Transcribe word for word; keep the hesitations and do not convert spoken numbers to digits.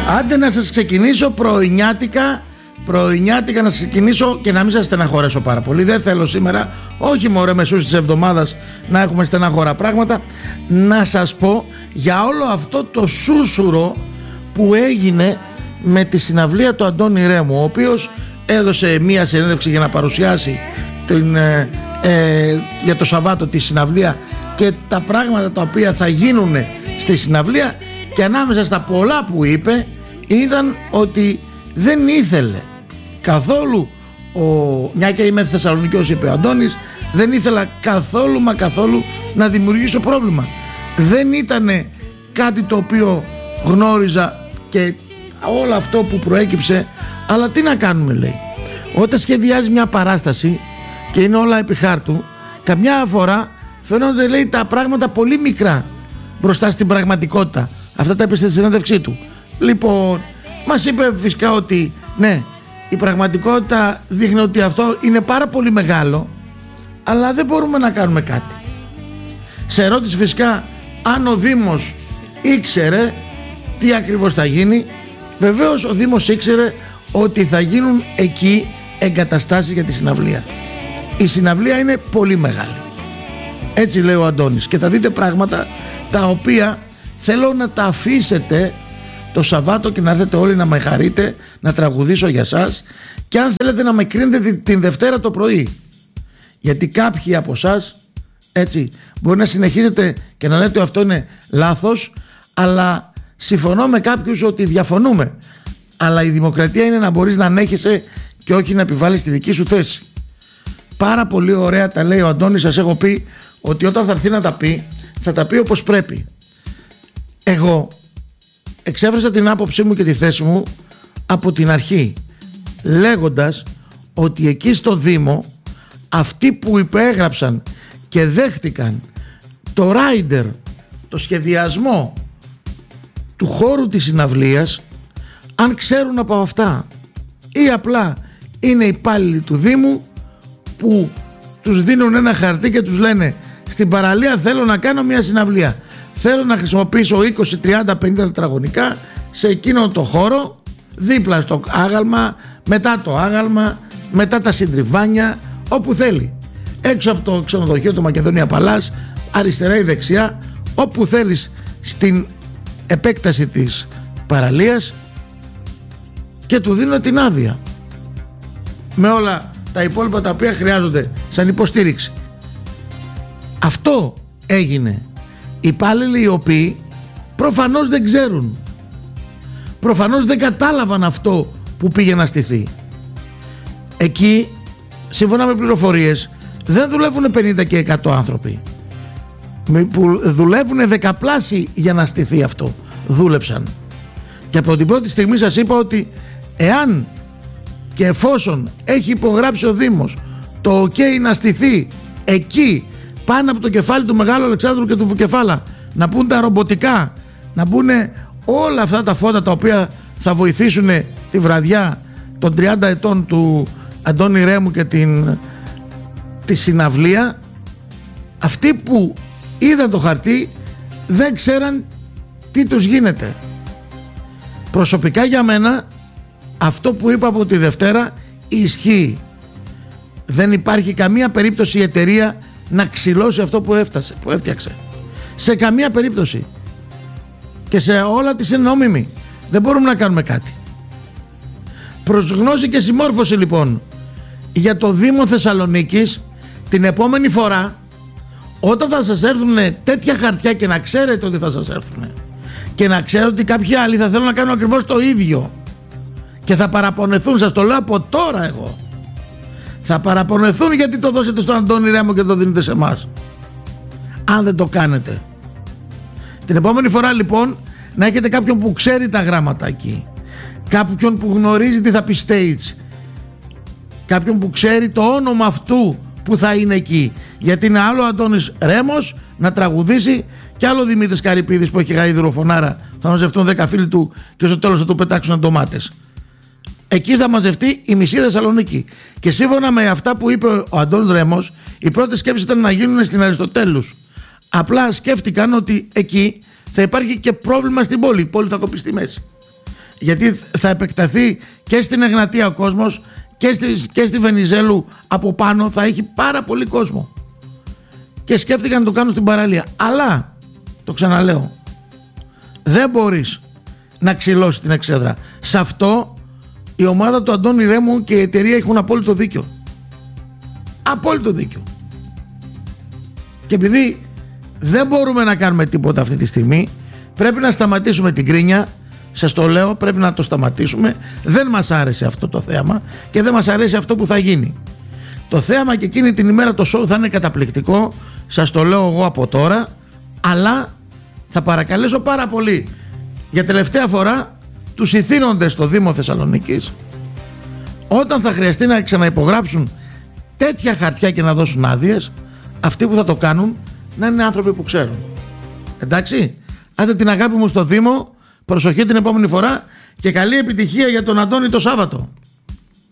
Άντε να σας ξεκινήσω πρωινιάτικα, πρωινιάτικα να σας ξεκινήσω και να μην σας στεναχωρέσω πάρα πολύ. Δεν θέλω σήμερα, όχι μωρέ μεσούς της εβδομάδας, να έχουμε στεναχωρά πράγματα. Να σας πω για όλο αυτό το σούσουρο που έγινε με τη συναυλία του Αντώνη Ρέμου, ο οποίος έδωσε μία συνέντευξη για να παρουσιάσει την, ε, ε, για το Σαββάτο τη συναυλία και τα πράγματα τα οποία θα γίνουν στη συναυλία, και ανάμεσα στα πολλά που είπε ήταν ότι δεν ήθελε καθόλου, ο, μια και είμαι Θεσσαλονικιός, είπε ο Αντώνης, δεν ήθελα καθόλου μα καθόλου να δημιουργήσω πρόβλημα. Δεν ήτανε κάτι το οποίο γνώριζα και όλο αυτό που προέκυψε, αλλά τι να κάνουμε, λέει, όταν σχεδιάζει μια παράσταση και είναι όλα επί χάρτου, καμιά φορά φαίνονται, λέει, τα πράγματα πολύ μικρά μπροστά στην πραγματικότητα. Αυτά τα είπε στη συνέντευξή του. Λοιπόν, μας είπε φυσικά ότι ναι, η πραγματικότητα δείχνει ότι αυτό είναι πάρα πολύ μεγάλο, αλλά δεν μπορούμε να κάνουμε κάτι. Σε ερώτηση φυσικά αν ο Δήμος ήξερε τι ακριβώς θα γίνει, βεβαίως ο Δήμος ήξερε ότι θα γίνουν εκεί εγκαταστάσεις για τη συναυλία. Η συναυλία είναι πολύ μεγάλη, έτσι λέει ο Αντώνης, και θα δείτε πράγματα τα οποία θέλω να τα αφήσετε το Σαββάτο και να έρθετε όλοι να με χαρείτε, να τραγουδήσω για σας, και αν θέλετε να με κρίνετε την Δευτέρα το πρωί, γιατί κάποιοι από εσάς, έτσι, μπορεί να συνεχίζετε και να λέτε ότι αυτό είναι λάθος, αλλά συμφωνώ με κάποιους ότι διαφωνούμε. Αλλά η δημοκρατία είναι να μπορείς να ανέχεσαι και όχι να επιβάλλεις τη δική σου θέση. Πάρα πολύ ωραία τα λέει ο Αντώνης. Σας έχω πει ότι όταν θα έρθει να τα πει, θα τα πει όπως πρέπει. Εγώ εξέφρασα την άποψή μου και τη θέση μου από την αρχή, λέγοντας ότι εκεί στο Δήμο αυτοί που υπέγραψαν και δέχτηκαν το rider, το σχεδιασμό του χώρου της συναυλίας, αν ξέρουν από αυτά ή απλά είναι υπάλληλοι του Δήμου που τους δίνουν ένα χαρτί και τους λένε στην παραλία θέλω να κάνω μια συναυλία, θέλω να χρησιμοποιήσω είκοσι, τριάντα, πενήντα τετραγωνικά σε εκείνο το χώρο, δίπλα στο άγαλμα, μετά το άγαλμα, μετά τα συντριβάνια, όπου θέλει, έξω από το ξενοδοχείο του Μακεδονία Παλάς, αριστερά ή δεξιά, όπου θέλεις στην επέκταση της παραλίας, και του δίνω την άδεια με όλα τα υπόλοιπα τα οποία χρειάζονται σαν υποστήριξη. Αυτό έγινε. Υπάλληλοι οι οποίοι προφανώς δεν ξέρουν, προφανώς δεν κατάλαβαν αυτό που πήγε να στηθεί. Εκεί, σύμφωνα με πληροφορίες, δεν δουλεύουν πενήντα και εκατό άνθρωποι, που δουλεύουν δεκαπλάσιοι για να στηθεί αυτό. Δούλεψαν. Και από την πρώτη στιγμή σας είπα ότι εάν και εφόσον έχει υπογράψει ο Δήμος το ok να στηθεί εκεί πάνω από το κεφάλι του Μεγάλου Αλεξάνδρου και του Βουκεφάλα, να μπουν τα ρομποτικά, να μπουν όλα αυτά τα φώτα τα οποία θα βοηθήσουν τη βραδιά των τριάντα ετών του Αντώνη Ρέμου και την, τη συναυλία, αυτοί που είδαν το χαρτί δεν ξέραν τι τους γίνεται. Προσωπικά για μένα αυτό που είπα από τη Δευτέρα ισχύει. Δεν υπάρχει καμία περίπτωση η εταιρεία να ξυλώσει αυτό που έφτασε, που έφτιαξε. Σε καμία περίπτωση. Και σε όλα τις είναι νόμιμη. Δεν μπορούμε να κάνουμε κάτι. Προς γνώση και συμμόρφωση λοιπόν για το Δήμο Θεσσαλονίκης, την επόμενη φορά όταν θα σας έρθουν τέτοια χαρτιά, και να ξέρετε ότι θα σας έρθουν, και να ξέρετε ότι κάποιοι άλλοι θα θέλουν να κάνουν ακριβώς το ίδιο και θα παραπονεθούν, σας το λέω από τώρα εγώ, θα παραπονεθούν γιατί το δώσετε στον Αντώνη Ρέμο και το δίνετε σε εμάς, αν δεν το κάνετε. Την επόμενη φορά λοιπόν να έχετε κάποιον που ξέρει τα γράμματα εκεί, κάποιον που γνωρίζει τι θα πει stage, κάποιον που ξέρει το όνομα αυτού που θα είναι εκεί, γιατί είναι άλλο ο Αντώνης Ρέμος να τραγουδήσει και άλλο ο Δημήτρης Καρυπίδης που έχει γαϊδουροφωνάρα, θα μαζευτούν δέκα φίλοι του και στο τέλος θα του πετάξουν ντομάτες. Εκεί θα μαζευτεί η μισή Θεσσαλονίκη. Και σύμφωνα με αυτά που είπε ο Αντώνης Ρέμος, οι πρώτες σκέψεις ήταν να γίνουν στην Αριστοτέλους. Απλά σκέφτηκαν ότι εκεί θα υπάρχει και πρόβλημα στην πόλη. Η πόλη θα κοπεί στη μέση. γιατί θα επεκταθεί και στην Εγνατία ο κόσμος και στη, και στη Βενιζέλου από πάνω θα έχει πάρα πολύ κόσμο. Και σκέφτηκαν να το κάνουν στην παραλία. Αλλά, το ξαναλέω, δεν μπορείς να ξυλώσεις την εξέδρα. Σε αυτό η ομάδα του Αντώνη Ρέμου και η εταιρεία έχουν απόλυτο δίκιο. Απόλυτο δίκιο. Και επειδή δεν μπορούμε να κάνουμε τίποτα αυτή τη στιγμή, πρέπει να σταματήσουμε την κρίνια. Σας το λέω, πρέπει να το σταματήσουμε. Δεν μας άρεσε αυτό το θέαμα και δεν μας αρέσει αυτό που θα γίνει. Το θέαμα και εκείνη την ημέρα το show θα είναι καταπληκτικό. Σας το λέω εγώ από τώρα. Αλλά θα παρακαλέσω πάρα πολύ για τελευταία φορά τους ηθήνοντες στο Δήμο Θεσσαλονίκης, όταν θα χρειαστεί να ξαναυπογράψουν τέτοια χαρτιά και να δώσουν άδειες, αυτοί που θα το κάνουν να είναι άνθρωποι που ξέρουν. Εντάξει, άντε την αγάπη μου στο Δήμο, προσοχή την επόμενη φορά και καλή επιτυχία για τον Αντώνη το Σάββατο.